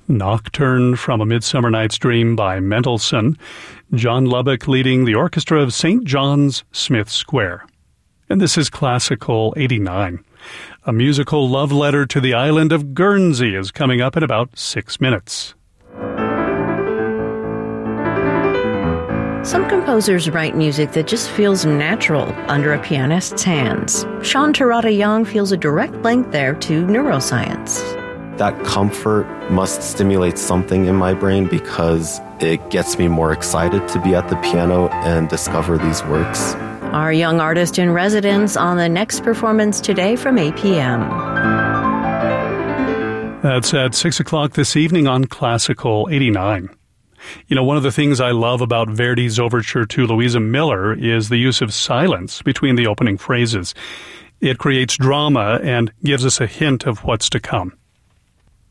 Nocturne from A Midsummer Night's Dream by Mendelssohn. John Lubbock leading the orchestra of St. John's, Smith Square. And this is Classical 89. A musical love letter to the island of Guernsey is coming up in about 6 minutes. Some composers write music that just feels natural under a pianist's hands. Sean Terada Young feels a direct link there to neuroscience. That comfort must stimulate something in my brain because it gets me more excited to be at the piano and discover these works. Our young artist in residence on the next performance today from 8 p.m. That's at 6 o'clock this evening on Classical 89. You know, one of the things I love about Verdi's overture to Louisa Miller is the use of silence between the opening phrases. It creates drama and gives us a hint of what's to come.